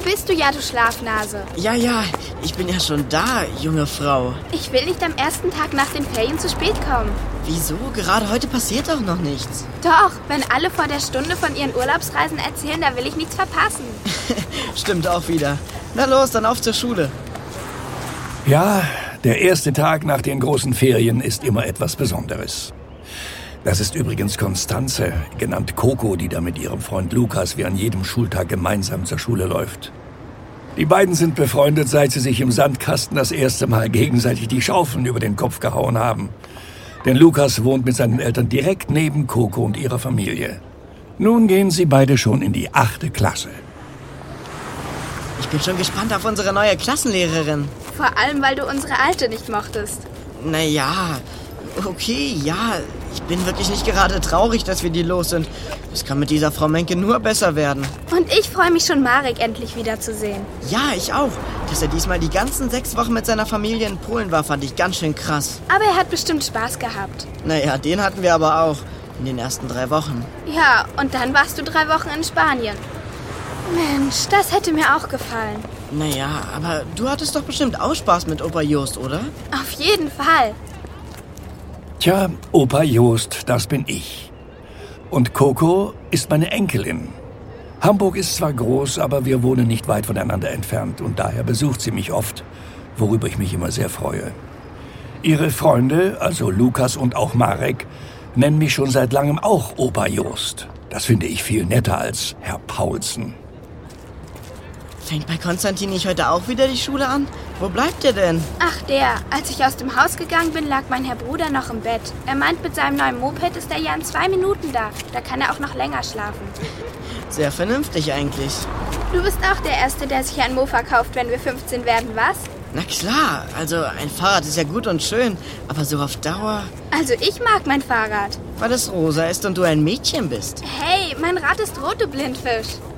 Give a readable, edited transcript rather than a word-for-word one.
bist du ja, du Schlafnase. Ja, ich bin ja schon da, junge Frau. Ich will nicht am ersten Tag nach den Ferien zu spät kommen. Wieso? Gerade heute passiert doch noch nichts. Doch, wenn alle vor der Stunde von ihren Urlaubsreisen erzählen, da will ich nichts verpassen. Stimmt auch wieder. Na los, dann auf zur Schule. Ja, der erste Tag nach den großen Ferien ist immer etwas Besonderes. Das ist übrigens Konstanze, genannt Coco, die da mit ihrem Freund Lukas wie an jedem Schultag gemeinsam zur Schule läuft. Die beiden sind befreundet, seit sie sich im Sandkasten das erste Mal gegenseitig die Schaufeln über den Kopf gehauen haben. Denn Lukas wohnt mit seinen Eltern direkt neben Coco und ihrer Familie. Nun gehen sie beide schon in die 8. Klasse. Ich bin schon gespannt auf unsere neue Klassenlehrerin. Vor allem, weil du unsere alte nicht mochtest. Naja, okay, ja. Ich bin wirklich nicht gerade traurig, dass wir die los sind. Es kann mit dieser Frau Menke nur besser werden. Und ich freue mich schon, Marek endlich wiederzusehen. Ja, ich auch. Dass er diesmal die ganzen 6 Wochen mit seiner Familie in Polen war, fand ich ganz schön krass. Aber er hat bestimmt Spaß gehabt. Naja, den hatten wir aber auch. In den ersten 3 Wochen. Ja, und dann warst du 3 Wochen in Spanien. Mensch, das hätte mir auch gefallen. Naja, aber du hattest doch bestimmt auch Spaß mit Opa Jost, oder? Auf jeden Fall. Tja, Opa Jost, das bin ich. Und Coco ist meine Enkelin. Hamburg ist zwar groß, aber wir wohnen nicht weit voneinander entfernt und daher besucht sie mich oft, worüber ich mich immer sehr freue. Ihre Freunde, also Lukas und auch Marek, nennen mich schon seit langem auch Opa Jost. Das finde ich viel netter als Herr Paulsen. Fängt bei Konstantin nicht heute auch wieder die Schule an? Wo bleibt er denn? Ach, als ich aus dem Haus gegangen bin, lag mein Herr Bruder noch im Bett. Er meint, mit seinem neuen Moped ist er ja in 2 Minuten da. Da kann er auch noch länger schlafen. Sehr vernünftig eigentlich. Du bist auch der Erste, der sich ein Mofa kauft, wenn wir 15 werden, was? Na klar, also ein Fahrrad ist ja gut und schön, aber so auf Dauer... Also ich mag mein Fahrrad. Weil es rosa ist und du ein Mädchen bist. Hey, mein Rad ist rot, du Blindfisch.